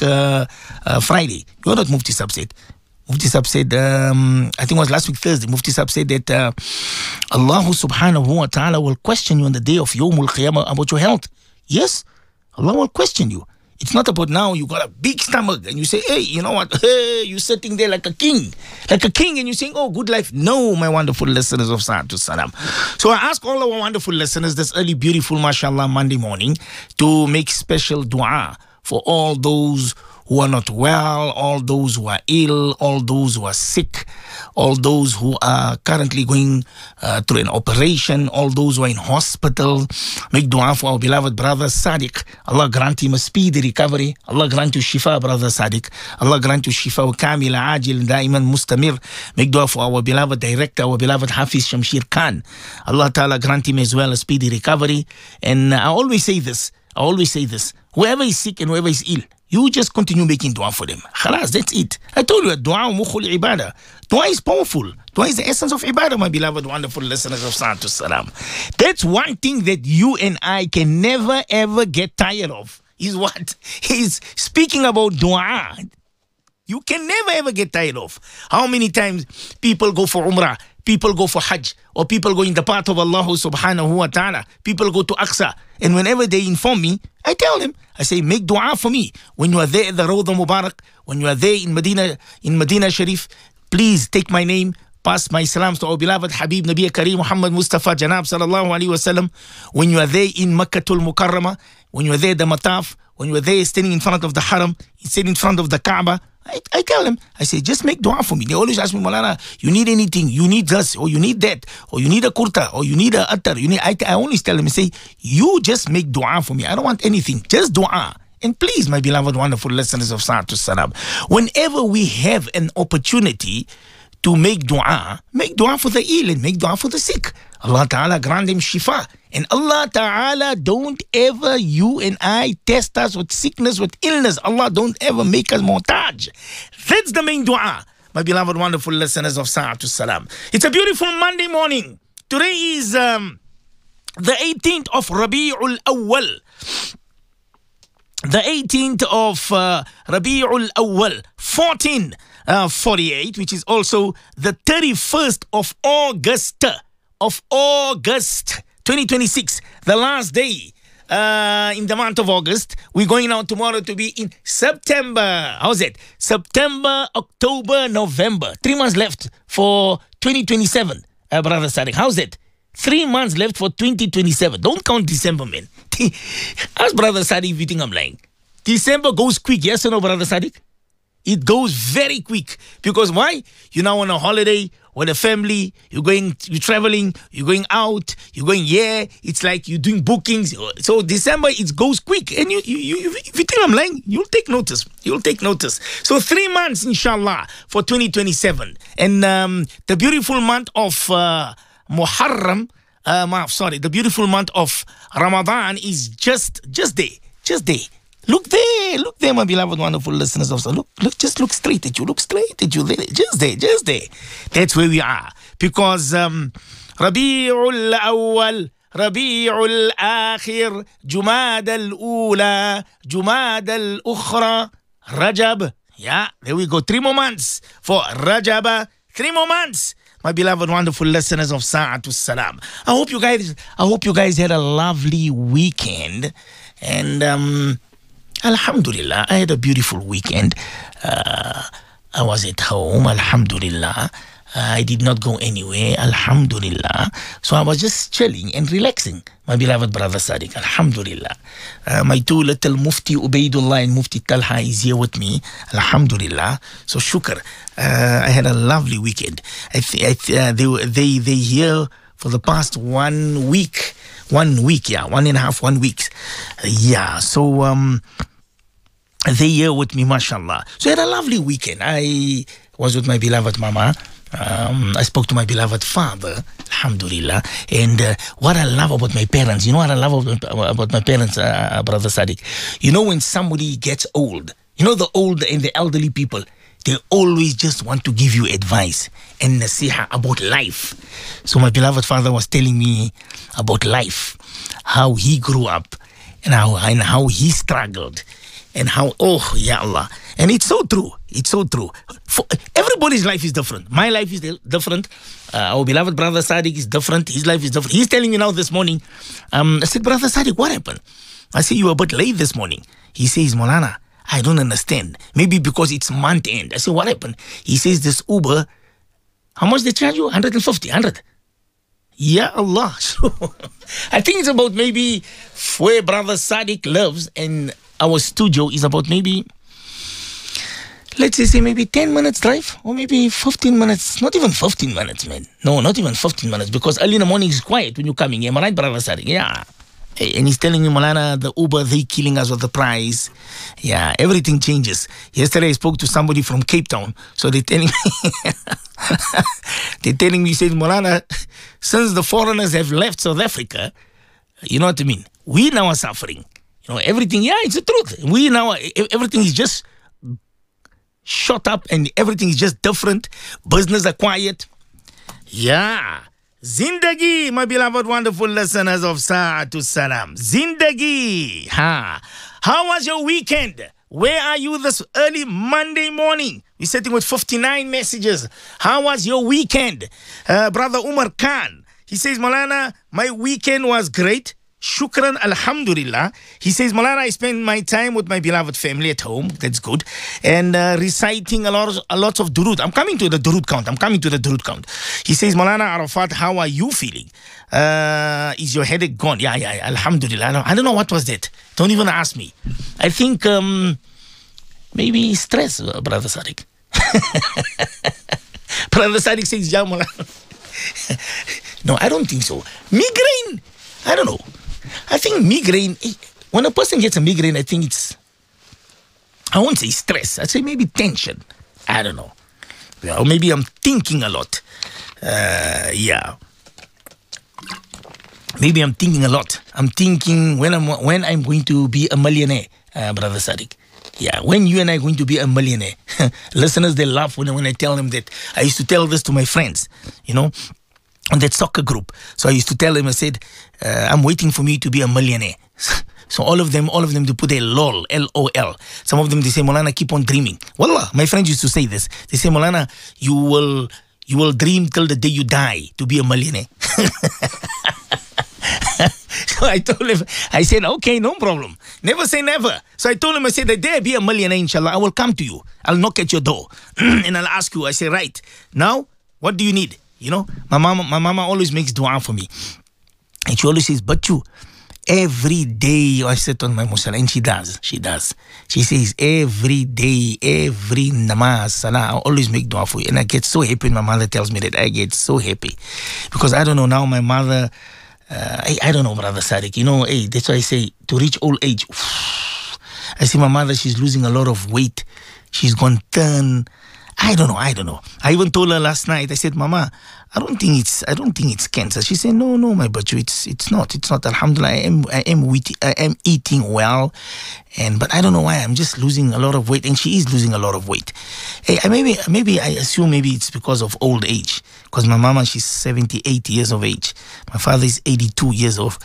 Friday. You're not Mufti Sab said. Mufti Sab said, I think it was last week Thursday, Mufti Sab said that Allah subhanahu wa ta'ala will question you on the day of Yawmul Qiyamah about your health. Yes, Allah will question you. It's not about now you got a big stomach and you say, hey, you know what? Hey, you're sitting there like a king, and you're saying, oh, good life. No, my wonderful listeners of Sa'atul Salam. So I ask all our wonderful listeners this early, beautiful, mashallah, Monday morning to make special dua for all those who are not well, all those who are ill, all those who are sick, all those who are currently going through an operation, all those who are in hospital. Make dua for our beloved brother Sadiq. Allah grant him a speedy recovery. Allah grant you shifa, brother Sadiq. Allah grant you shifa kamila, ajil, daiman, mustamir. Make dua for our beloved director, our beloved Hafiz Shamshir Khan. Allah Ta'ala grant him as well a speedy recovery. And I always say this. Whoever is sick and whoever is ill, you just continue making dua for them. Khalas, that's it. I told you, dua mukhul ibadah. Dua is powerful. Dua is the essence of ibadah, my beloved, wonderful listeners of Sa'atul Salam. That's one thing that you and I can never, ever get tired of. Is what? He's speaking about dua. You can never, ever get tired of. How many times people go for Umrah, people go for Hajj, or people go in the path of Allah subhanahu wa ta'ala. People go to Aqsa. And whenever they inform me, I tell them, I say, make dua for me. When you are there at the Rawdah Mubarak, when you are there in Medina Sharif, please take my name, pass my salams to our beloved Habib Nabi Kareem Muhammad Mustafa Janab sallallahu alayhi wa sallam. When you are there in Makkatul Mukarramah, when you are there at the Mataf, when you are there standing in front of the Haram, standing in front of the Kaaba, I tell them, I say, just make dua for me. They always ask me, Maulana, you need anything, you need this, or you need that, or you need a kurta, or you need a attar. I always tell them, I say, you just make dua for me. I don't want anything, just dua. And please, my beloved, wonderful listeners of Sa'atul Salam, whenever we have an opportunity to make dua for the ill and make dua for the sick. Allah Ta'ala grant them shifa. And Allah Ta'ala don't ever, you and I, test us with sickness, with illness. Allah don't ever make us muhtaj. That's the main dua, my beloved, wonderful listeners of Sa'atul Salam. It's a beautiful Monday morning. Today is the 18th of Rabi'ul Awwal. The 18th of Rabi'ul Awwal, 1448, which is also the 31st of August, 2026, the last day in the month of August. We're going out tomorrow to be in September. How's it? September, October, November. 3 months left for 2027, Brother Sadiq. How's it? 3 months left for 2027. Don't count December, man. Ask Brother Sadiq if you think I'm lying. December goes quick, yes or no, Brother Sadiq? It goes very quick. Because why? You're now on a holiday with a family. You're traveling. You're going out. You're going, it's like you're doing bookings. So December, it goes quick. And if you think I'm lying, you'll take notice. So 3 months, inshallah, for 2027. And the beautiful month of Muharram, the beautiful month of Ramadan is just there. Look there, my beloved, wonderful listeners of Look, just look straight at you. Look straight at you. Just there. That's where we are. Because Rabi'ul Awwal, Rabi'ul Akhir, Jumad al-Ula, Jumad al-Ukhra, Rajab. Yeah, there we go. 3 more months for Rajab. 3 more months. My beloved, wonderful listeners of Sa'atul Salam. I hope you guys had a lovely weekend. And Alhamdulillah, I had a beautiful weekend. I was at home, Alhamdulillah. I did not go anywhere, Alhamdulillah. So I was just chilling and relaxing, my beloved brother Sadiq, Alhamdulillah. My 2 little Mufti Ubaidullah and Mufti Talha is here with me, Alhamdulillah. So shukr. I had a lovely weekend. They here for the past 1 week. 1 week, 1.5 weeks. So they here with me, mashallah. So I had a lovely weekend. I was with my beloved mama. I spoke to my beloved father, alhamdulillah. And what I love about my parents, about my parents, Brother Sadiq, when somebody gets old, the old and the elderly people, they always just want to give you advice and nasiha about life. So my beloved father was telling me about life, how he grew up and how he struggled. and how, oh, ya Allah. And it's so true. It's so true. Everybody's life is different. My life is different. Our beloved brother Sadiq is different. His life is different. He's telling me now this morning, I said, Brother Sadiq, what happened? I said, you were a bit late this morning. He says, Maulana, I don't understand. Maybe because it's month end. I said, what happened? He says, this Uber, how much they charge you? 150, 100. Ya Allah. So I think it's about maybe where Brother Sadiq lives and our studio is about maybe, let's say maybe 10 minutes drive or maybe 15 minutes. Not even 15 minutes, man. No, not even 15 minutes, because early in the morning is quiet when you're coming. Am I right, Brother Sadiq? Yeah. And he's telling me, Maulana, the Uber, they killing us with the price. Yeah, everything changes. Yesterday I spoke to somebody from Cape Town. So they're telling me, he said, Maulana, since the foreigners have left South Africa, you know what I mean? We now are suffering. You know, everything, yeah, it's the truth. We now, everything is just shot up and everything is just different. Business are quiet. Yeah. Zindagi, my beloved, wonderful listeners of Sa'atu Salam. Zindagi. Ha. How was your weekend? Where are you this early Monday morning? We're sitting with 59 messages. How was your weekend? Brother Umar Khan. He says, Maulana, my weekend was great. Shukran, alhamdulillah. He says, Maulana, I spent my time with my beloved family at home. That's good. And reciting a lot of durud. I'm coming to the durud count. He says, Maulana Arafat, how are you feeling? Is your headache gone? Yeah, alhamdulillah. I don't know what was that. Don't even ask me. I think maybe stress, Brother Sadiq. Brother Sadiq says, yeah, Maulana. No, I don't think so. Migraine. I don't know. I think migraine, when a person gets a migraine, I think it's, I won't say stress. I'd say maybe tension. I don't know. Yeah, or maybe I'm thinking a lot. Yeah. Maybe I'm thinking a lot. I'm thinking when I'm going to be a millionaire, Brother Sadiq. Yeah, when you and I are going to be a millionaire. Listeners, they laugh when I tell them that. I used to tell this to my friends, you know, on that soccer group. So I used to tell them, I said, I'm waiting for me to be a millionaire. So all of them, they put a LOL, L-O-L. Some of them, they say, Maulana, keep on dreaming. Wallah, my friends used to say this. They say, Maulana, you will dream till the day you die to be a millionaire. So I told him, I said, okay, no problem. Never say never. So I told him, I said, the day I be a millionaire, inshallah, I will come to you. I'll knock at your door and I'll ask you. I say, right, now, what do you need? You know, my mama always makes dua for me. And she always says, but you, every day I sit on my musalla, and she does. She says, every day, every namaz, salah, I always make dua for you. And I get so happy when my mother tells me that. I get so happy. Because I don't know, now my mother, I don't know, Brother Sadiq, you know, hey, that's why I say, to reach old age, I see my mother, she's losing a lot of weight. She's gone thin. I don't know. I even told her last night, I said, Mama, I don't think it's cancer. She said, no, my butcher, it's not. Alhamdulillah, I am eating well, but I don't know why I'm just losing a lot of weight, and she is losing a lot of weight. Hey, maybe I assume maybe it's because of old age, because my mama, she's 78 years of age. My father is 82 years old.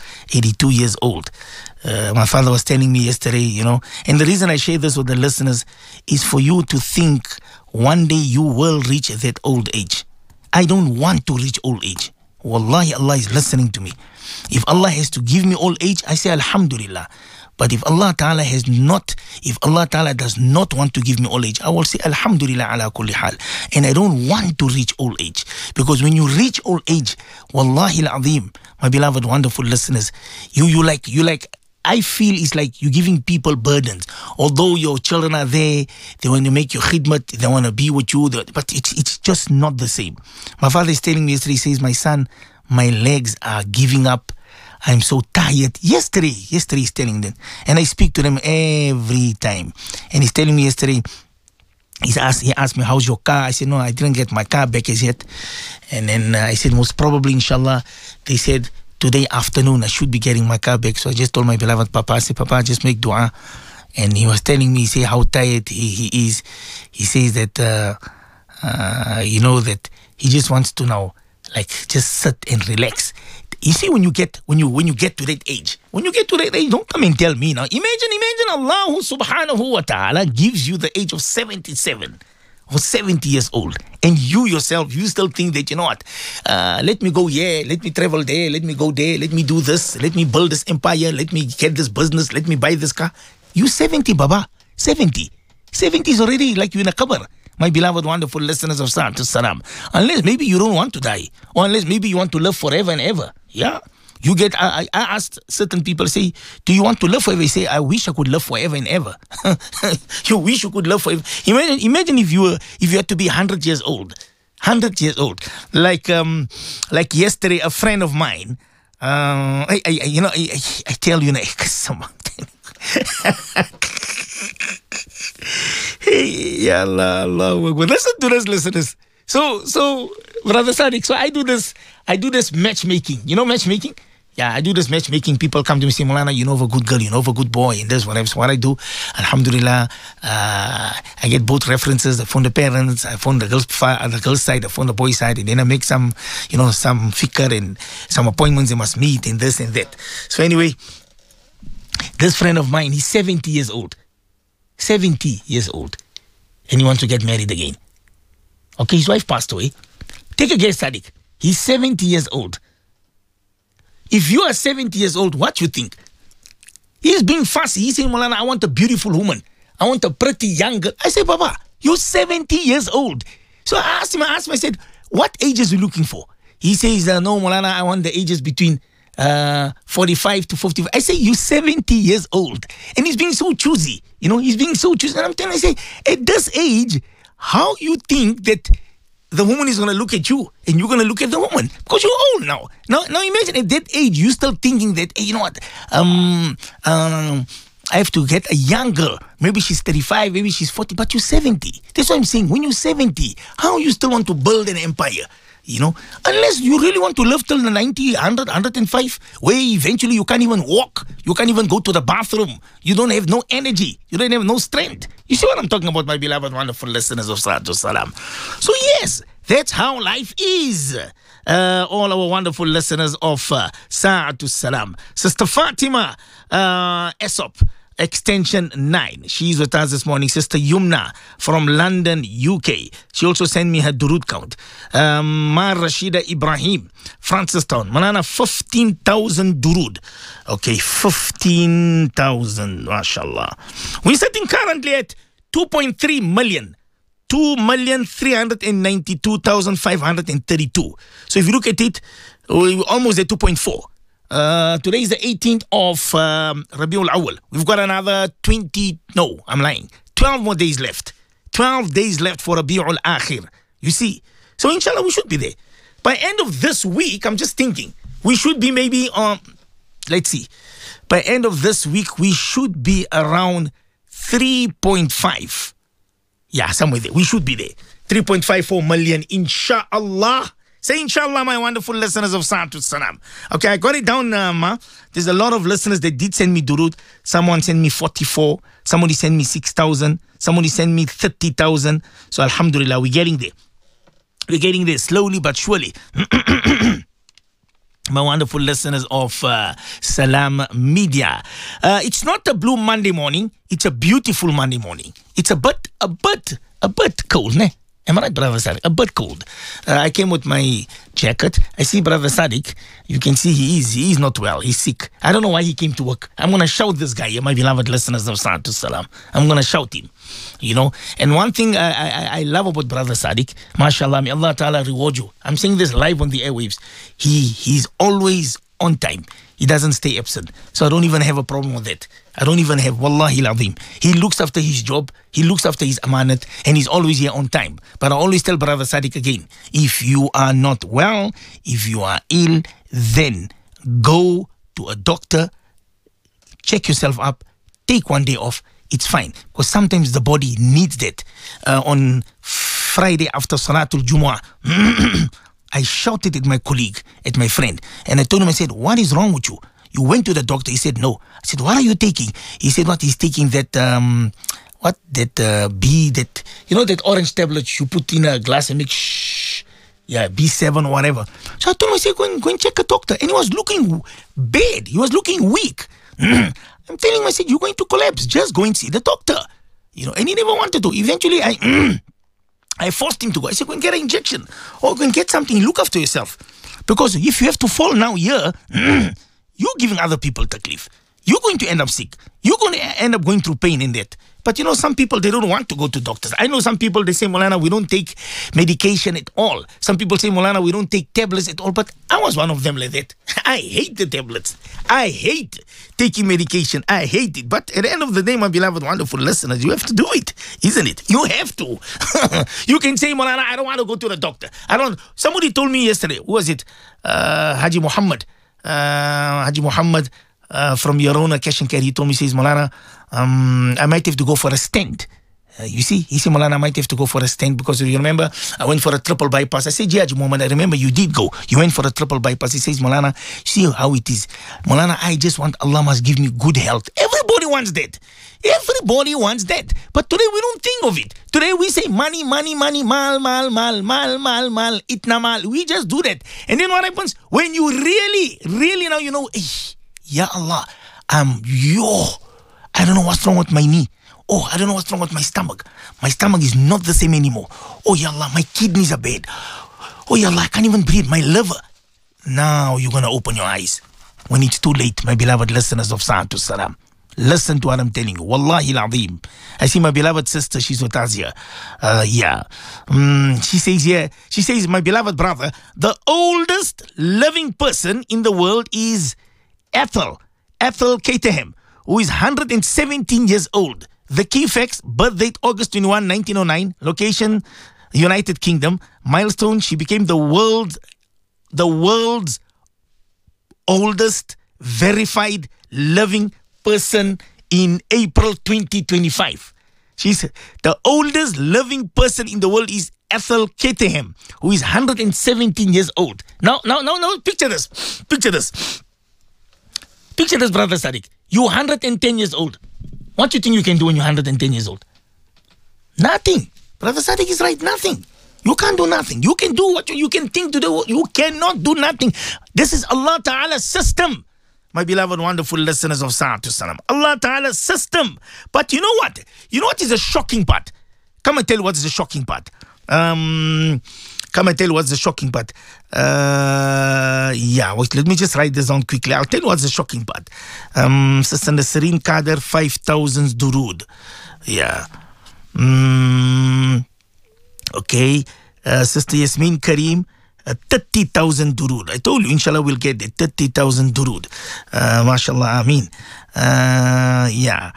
My father was telling me yesterday, you know, and the reason I share this with the listeners is for you to think one day you will reach that old age. I don't want to reach old age. Wallahi, Allah is listening to me. If Allah has to give me old age, I say Alhamdulillah. But if Allah Ta'ala does not want to give me old age, I will say Alhamdulillah ala kulli hal. And I don't want to reach old age. Because when you reach old age, Wallahi al-azim, my beloved, wonderful listeners, you like, I feel it's like you're giving people burdens. Although your children are there, they want to make you khidmat, they want to be with you, but it's just not the same. My father is telling me yesterday, he says, my son, my legs are giving up. I'm so tired. Yesterday he's telling them. And I speak to them every time. And he's telling me yesterday, he asked me, how's your car? I said, no, I didn't get my car back as yet. And then I said, most probably, inshallah, they said, today afternoon, I should be getting my car back. So I just told my beloved Papa, I said, Papa, just make dua. And he was telling me, say how tired he is. He says that, you know, that he just wants to now Like just sit and relax. You see, when you get to that age, don't come and tell me now. Imagine Allah subhanahu wa ta'ala gives you the age of 77 or 70 years old, and you yourself, you still think that, you know what, let me go here, let me travel there, let me go there, let me do this, let me build this empire, let me get this business, let me buy this car. You 70, Baba. 70 is already like you in a qabr. My beloved, wonderful listeners of Sa'atul Salam. Unless maybe you don't want to die, or unless maybe you want to live forever and ever. Yeah. You get, I asked certain people, say, do you want to live forever? They say, I wish I could live forever and ever. You wish you could live forever. Imagine if you had to be 100 years old. 100 years old. Like yesterday, a friend of mine, I tell you, hey, ya Allah, listen to this, listeners. So, Brother Sadiq, so I do this matchmaking. You know matchmaking? Yeah, I do this matchmaking. People come to me, say, Maulana, you know of a good girl, you know of a good boy, and this, whatever. So what I do, Alhamdulillah, I get both references. I phone the parents, I phone the girl's side, I phone the boy's side, and then I make some fikr and some appointments they must meet, and this and that. So anyway, this friend of mine, he's 70 years old. 70 years old. And he wants to get married again. Okay, his wife passed away. Take a guess, Sadiq. He's 70 years old. If you are 70 years old, what you think? He's being fussy. He's saying, Maulana, I want a beautiful woman. I want a pretty young girl. I say, Baba, you're 70 years old. So I asked him, I said, what ages are you looking for? He says, no, Maulana, I want the ages between 45 to 55. I say, you're 70 years old. And he's being so choosy. He's being so choosy. And I'm telling him, I say, at this age, how you think that the woman is going to look at you and you're going to look at the woman? Because you're old now. Now imagine at that age, you're still thinking that, hey, you know what, I have to get a young girl. Maybe she's 35, maybe she's 40, but you're 70. That's what I'm saying. When you're 70, how you still want to build an empire? Unless you really want to live till the 90, 100, 105, where eventually you can't even walk. You can't even go to the bathroom. You don't have no energy. You don't have no strength. You see what I'm talking about, my beloved, wonderful listeners of Sa'atul Salam. So yes, that's how life is. All our wonderful listeners of Sa'atul Salam. Sister Fatima Aesop, extension 9. She's with us this morning. Sister Yumna from London, UK. She also sent me her durud count. Ma Rashida Ibrahim, Francistown. Manana, 15,000 durud. Okay, 15,000. MashaAllah. We're sitting currently at 2.3 million. 2,392,532. So if you look at it, we're almost at 2.4. Today is the 18th of Rabiul Awal. We've got another 12 more days left. 12 days left for Rabiul Akhir. You see? So inshallah, we should be there. By end of this week, I'm just thinking, we should be maybe, let's see. By end of this week, we should be around 3.5. Yeah, somewhere there. We should be there. 3.54 million, inshallah. Say inshallah, my wonderful listeners of Sa'atul Salam. Okay, I got it down, Ma. There's a lot of listeners that did send me durud. Someone sent me 44. Somebody sent me 6,000. Somebody sent me 30,000. So alhamdulillah, we're getting there. We're getting there slowly but surely. My wonderful listeners of Salam Media. It's not a blue Monday morning. It's a beautiful Monday morning. It's a bit cold, ne? Am I right, Brother Sadiq? A bit cold. I came with my jacket. I see Brother Sadiq. You can see he is not well. He's sick. I don't know why he came to work. I'm going to shout this guy, my beloved listeners of Sa'atul Salam. I'm going to shout him. And one thing I love about Brother Sadiq, mashallah, may Allah Ta'ala reward you. I'm saying this live on the airwaves. He's always on time. He doesn't stay absent. So I don't even have a problem with that. I don't even have, wallahi al-azim. He looks after his job, he looks after his amanat, and he's always here on time. But I always tell Brother Sadiq again, if you are not well, if you are ill, then go to a doctor, check yourself up, take one day off. It's fine. Because sometimes the body needs that. On Friday after Salatul Jumu'ah, I shouted at my colleague, at my friend, and I told him, I said, what is wrong with you? You went to the doctor. He said, no. I said, what are you taking? He said, what? He's taking that, that orange tablet you put in a glass and make shh. Yeah, B7 or whatever. So I told him, I said, go and check a doctor. And he was looking bad. He was looking weak. I'm telling him, I said, you're going to collapse. Just go and see the doctor. And he never wanted to. Eventually, I forced him to go. I said, go and get an injection or go and get something. Look after yourself. Because if you have to fall now here, you're giving other people taklif. You're going to end up sick. You're going to end up going through pain in that. But some people, they don't want to go to doctors. I know some people, they say, Maulana, we don't take medication at all. Some people say, Maulana, we don't take tablets at all. But I was one of them like that. I hate the tablets. I hate taking medication. I hate it. But at the end of the day, my beloved, wonderful listeners, you have to do it, isn't it? You have to. You can say, Maulana, I don't want to go to the doctor. Somebody told me yesterday, who was it? Haji Muhammad. From Yorona Cash and Carry, he told me, he says, Maulana, I might have to go for a stent. You see, he said, Maulana, I might have to go for a stent because you remember, I went for a triple bypass. I said, yeah, Haji Muhammad, I remember you did go. You went for a triple bypass. He says, Maulana, see how it is. Maulana, I just want Allah must give me good health. Everybody wants that. Everybody wants that. But today we don't think of it. Today we say money, money, money, mal, itna mal. We just do that. And then what happens? When you really now, Ya Allah, I don't know what's wrong with my knee. Oh, I don't know what's wrong with my stomach. My stomach is not the same anymore. Oh, Ya Allah, my kidneys are bad. Oh, Ya Allah, I can't even breathe. My liver. Now you're going to open your eyes. When it's too late, my beloved listeners of Sa'atu Salam. Listen to what I'm telling you. Wallahi al-Azim. I see my beloved sister, she's with us here. She says, my beloved brother, the oldest living person in the world is Ethel Caterham, who is 117 years old. The key facts: birth date August 21, 1909. Location United Kingdom. Milestone: she became the world's oldest verified living person in April 2025. She's the oldest living person in the world is Ethel Caterham, who is 117 years old. Now, picture this. Picture this, Brother Sadiq. You're 110 years old. What do you think you can do when you're 110 years old? Nothing. Brother Sadiq is right, nothing. You can't do nothing. You can do what you can think to do. You cannot do nothing. This is Allah Ta'ala's system. My beloved, wonderful listeners of Sa'atu Salam. Allah Ta'ala's system. But you know what? You know what is a shocking part? Come and tell you what is the shocking part. Wait, let me just write this down quickly. I'll tell you what's the shocking part. Sister Nasreen Kader, 5,000 durood. Yeah. Okay. Sister Yasmin Kareem, 30,000 durood. I told you, inshallah, we'll get it. 30,000 durood. MashaAllah, Ameen. Yeah.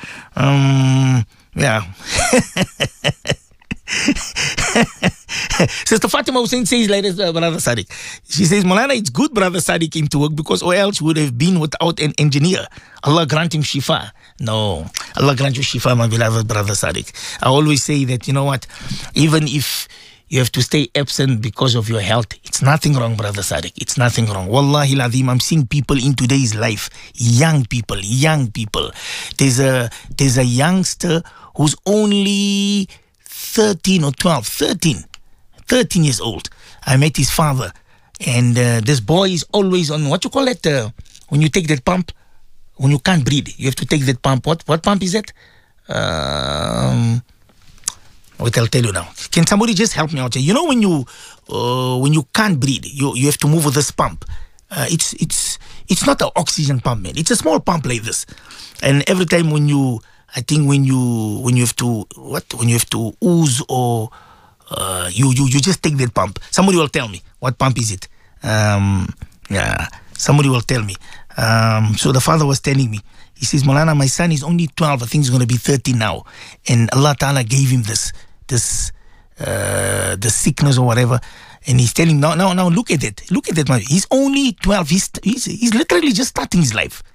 Sister Fatima Hussein says like this, Brother Sadiq. She says, Maulana, it's good Brother Sadiq came to work because or else would have been without an engineer. Allah grant him shifa. No, Allah grant you shifa, my beloved Brother Sadiq. I always say that, you know what, even if you have to stay absent because of your health, it's nothing wrong, Brother Sadiq. It's nothing wrong. Wallahi Lazim, I'm seeing people in today's life, young people. There's a youngster who's only 13 or 12, 13 years old. I met his father, and this boy is always on, what you call it, when you take that pump, when you can't breathe, you have to take that pump. What pump is that? Wait, I'll tell you now. Can somebody just help me out here? You know when you can't breathe, you have to move with this pump. It's not an oxygen pump, man. It's a small pump like this, and every time when you have to ooze or you just take that pump. Somebody will tell me what pump is it. Somebody will tell me. So the father was telling me. He says, Maulana, my son is only 12. I think he's going to be 13 now, and Allah Ta'ala gave him this sickness or whatever. And he's telling now look at it. Look at that man. He's only 12. He's literally just starting his life.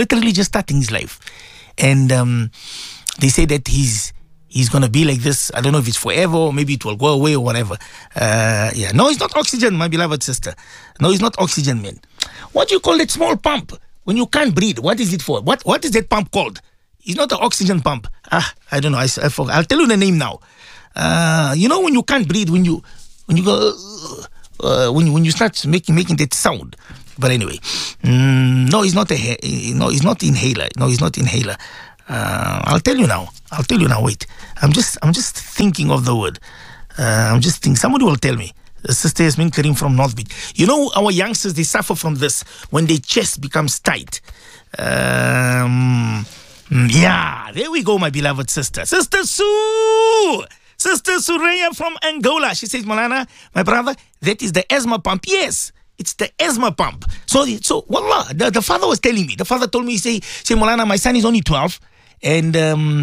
And they say that he's going to be like this. I don't know if it's forever or maybe it will go away or whatever. No, it's not oxygen, my beloved sister. No, it's not oxygen, man. What do you call that small pump? When you can't breathe, what is it for? What is that pump called? It's not an oxygen pump. I don't know. I forgot. I'll tell you the name now. You know when you can't breathe, when you go, when you start making that sound. But anyway, no, it's not it's not inhaler. No, it's not inhaler. I'll tell you now. Wait, I'm just thinking of the word. I'm just thinking. Somebody will tell me. Sister Yasmin Karim from North Beach. You know, our youngsters, they suffer from this when their chest becomes tight. Yeah, there we go, my beloved sister. Sister Sue! Sister Suraya from Angola. She says, Malana, my brother, that is the asthma pump. Yes, it's the asthma pump. So wallah, the father was telling me. The father told me, say Malana, my son is only 12. And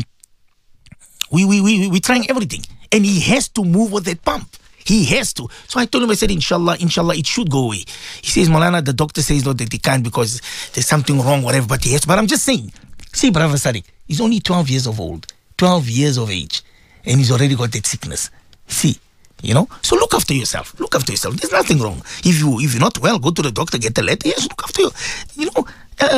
we trying everything. And he has to move with that pump. He has to. So I told him, I said, inshallah, it should go away. He says, Malana, the doctor says not that he can't because there's something wrong, whatever, but he has to. But I'm just saying, see, brother Sadiq, he's only 12 years of old, 12 years of age, and he's already got that sickness. See, you know? So look after yourself. There's nothing wrong. If you're not well, go to the doctor, get a letter. Yes, look after you. You know,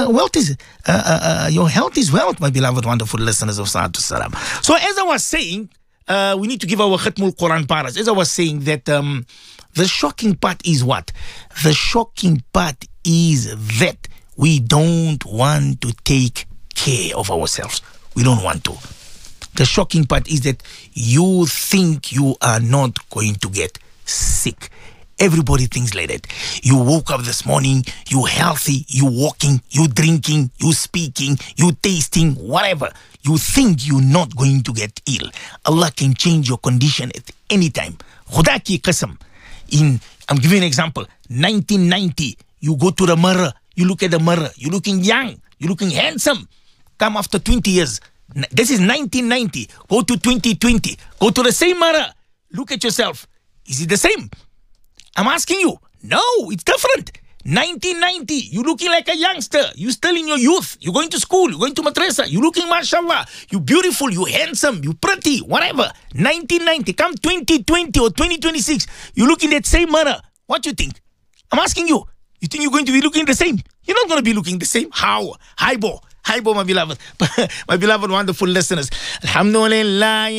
your health is wealth, my beloved, wonderful listeners of Sa'atu Salam. So as I was saying, we need to give our Khatmul Quran paras. As I was saying, that the shocking part is what? The shocking part is that we don't want to take care of ourselves. We don't want to. The shocking part is that you think you are not going to get sick. Everybody thinks like that. You woke up this morning, you healthy, you walking, you drinking, you speaking, you tasting, whatever. You think you're not going to get ill. Allah can change your condition at any time. Khuda ki qasam. I'm giving you an example. 1990, you go to the mirror, you look at the mirror, you're looking young, you're looking handsome. Come after 20 years. This is 1990. Go to 2020. Go to the same mirror. Look at yourself. Is it the same? I'm asking you. No, it's different. 1990, you're looking like a youngster. You're still in your youth. You're going to school. You're going to madrasa. You're looking, mashallah. You're beautiful. You're handsome. You're pretty. Whatever. 1990, come 2020 or 2026. You look in that same mirror. What do you think? I'm asking you. You think you're going to be looking the same? You're not going to be looking the same. How? Hi, bo, my beloved. My beloved, wonderful listeners. Alhamdulillah.